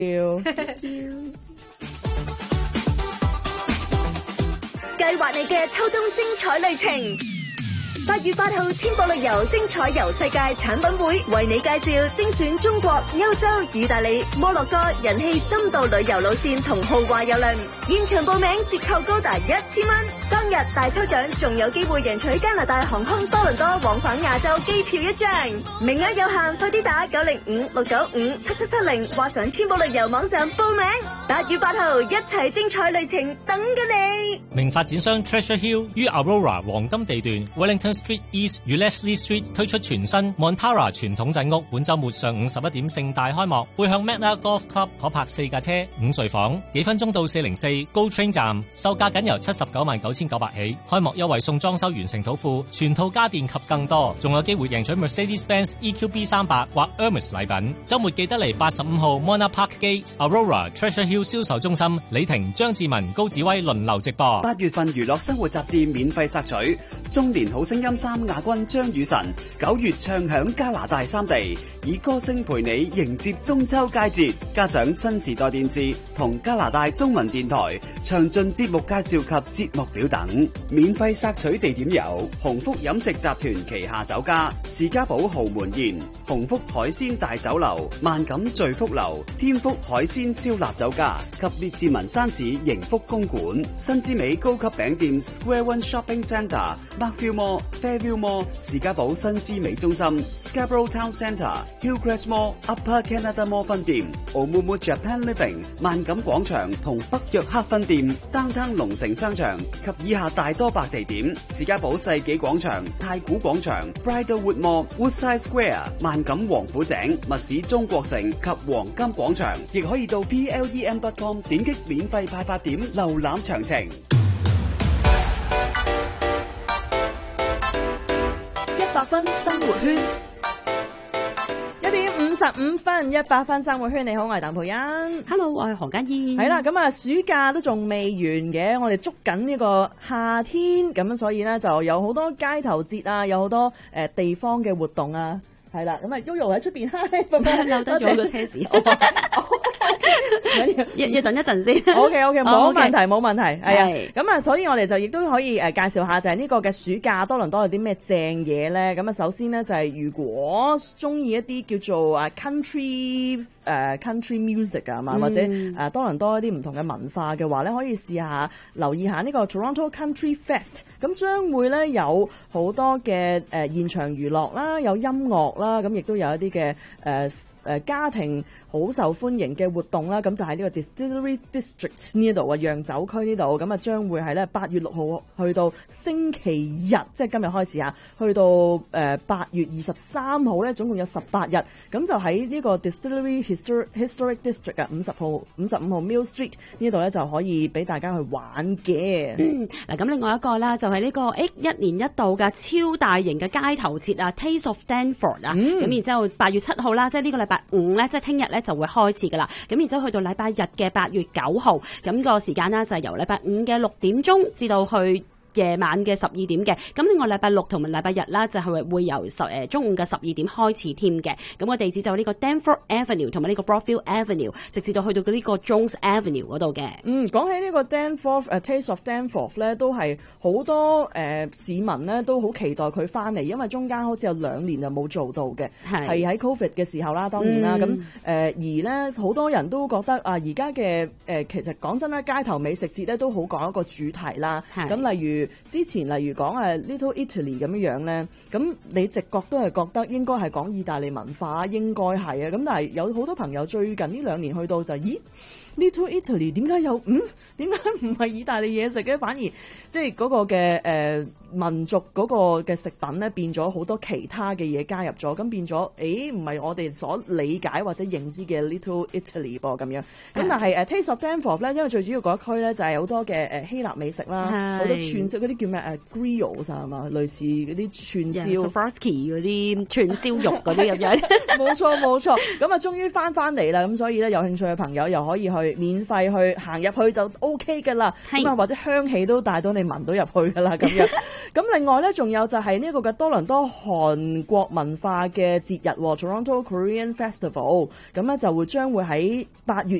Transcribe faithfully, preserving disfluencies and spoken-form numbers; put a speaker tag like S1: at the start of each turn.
S1: 計劃你嘅秋冬精彩旅程。八月八號，天博旅遊精彩遊世界產品會為你介紹精選中國、歐洲、意大利、摩洛哥人氣深度旅遊路線同豪華郵輪，現場報名折扣高達一千蚊。當日大抽獎仲有機會贏取加拿大航空多倫多往返亞洲機票一張，名額有限，快啲打九零五六九五七七七零或上天博旅遊網站報名。八月八號，一齊精彩旅程等緊你。
S2: 名發展商 Treasure Hill 於 Aurora 黃金地段 Wellington Street East 與 Leslie Street 推出全新 Montara 傳統鎮屋，本週末上午十一點盛大開幕，背向 Magna Golf Club 可泊四架車、五睡房，幾分鐘到四零四 Go Train 站，售價僅由七十九萬九千九百起，開幕優惠送裝修完成土庫、全套家電及更多，仲有機會贏取 Mercedes-Benz E Q B 三百或 Hermes 禮品。週末記得嚟八十五號 Mona Park Gate Aurora Treasure Hill 銷售中心，李婷、張志文、高子威輪流直播。
S3: 八月份娛樂生活雜誌免費索取，中年好聲音三亞軍張雨晨九月唱響加拿大三地，以歌聲陪你迎接中秋佳節，加上新時代電視同加拿大中文電台詳盡節目介紹及節目表等。免費索取地點有鴻福飲食集團旗下酒家士嘉堡豪門宴、鴻福海鮮大酒樓、萬錦聚福樓、天福海鮮燒臘酒家及列治文山市盈福公館、新之美高級餅店 Square One Shopping Centre、Markville Mall、Fairview Mall、士嘉堡新之美中心、Scarborough Town Centre、Hillcrest Mall、Upper Canada Mall 分店、Omumu Japan Living、萬錦廣場同北約克分店、Downtown 龍城商場及以下大多百地點，士嘉堡世紀廣場、太古廣場、Bridlewood Mall、Woodside Square、萬錦王府井、密市中國城及黃金廣場，亦可以到 P L E M dot com 點擊免費派發點瀏覽詳情。
S1: 一百分生活圈。
S4: 十五分一百分生活圈，你好，我係鄧培欣。
S5: Hello， 我係何嘉燕。
S4: 係啦，咁啊，暑假都仲未完嘅，我哋捉緊呢個夏天，咁所以咧就有好多街頭節啊，有好多誒、呃、地方嘅活動啊，係啦，咁啊 Yoyo 喺出邊，嗨，拜拜，
S5: 留低咗個車匙。要要等一陣先。
S4: O K O K， 冇問題冇、
S5: oh, okay.
S4: 問題，係啊。咁啊，所以我哋就亦都可以誒介紹下，就係呢個嘅暑假多倫多有啲咩正嘢咧。咁啊，首先咧就係、是、如果中意一啲叫做啊 country 誒、uh, country music 啊嘛、嗯，或者誒、uh, 多倫多一啲唔同嘅文化嘅話咧，可以試下留意下呢個 Toronto Country Fest。咁將會咧有好多嘅誒、呃、現場娛樂啦，有音樂啦，咁亦都有一啲嘅誒誒家庭好受歡迎嘅活動啦，咁就喺呢個 Distillery District 呢度啊，釀酒區呢度，咁啊將會係咧八月六號去到星期日，即係今日開始啊，去到誒八月二十三號咧，總共有十八日，咁就喺呢個 Distillery Histor Historic District 啊，五十號五十五號 Mill Street 呢度咧就可以俾大家去玩嘅。
S5: 嗯，嗱咁另外一個啦，就係呢、這個誒一年一度嘅超大型嘅街頭節啊 ，Taste of Danforth 啊、嗯，咁然之後八月七號啦，即係呢個禮拜五咧，即係聽日咧。就會開始噶啦，咁然之後去到禮拜日嘅八月九號，咁個時間呢，就係由禮拜五嘅六點鐘至到去夜晚嘅十二點嘅，咁另外禮拜六同埋禮拜日啦，就係會由十誒中午嘅十二點開始添嘅。咁個地址就呢個 Danforth Avenue 同埋呢個 Broadfield Avenue， 直至到去到呢個 Jones Avenue 嗰度嘅。嗯，
S4: 講起呢個 Danforth 誒、uh, Taste of Danforth 咧，都係好多誒、呃、市民咧都好期待佢翻嚟，因為中間好似有兩年就冇做到嘅，係喺 Covid 嘅時候啦，當然啦。咁、嗯、誒、呃、而咧好多人都覺得啊，而家嘅誒其實講真啦，街頭美食節咧都好講一個主題啦。咁例如之前例如講誒 Little Italy 咁樣樣咧，咁你直覺都係覺得應該係講意大利文化，應該係啊。咁但係有好多朋友最近呢兩年去到就咦 Little Italy 點解有嗯點解唔係意大利嘢食嘅？反而即係嗰個嘅誒、呃、民族嗰個嘅食品咧變咗好多其他嘅嘢加入咗，咁變咗誒唔係我哋所理解或者認知嘅 Little Italy 噃咁樣。咁但係誒、uh, Taste of Danforth 咧，因為最主要嗰一區咧就係好多嘅誒希臘美食啦，好多串燒燒嗰啲叫咩誒 grills 係嘛？類似嗰啲串燒
S5: Swarovski 嗰啲串燒肉嗰啲咁樣。
S4: 冇錯冇錯，咁啊終於翻翻嚟啦，咁所以咧有興趣嘅朋友又可以去免費去行入去就 O K 噶啦，咁啊或者香氣都帶到你聞到入去噶啦咁樣。咁另外咧仲有就係呢一個嘅多倫多韓國文化嘅節日 Toronto Korean Festival，咁咧就會將會喺八月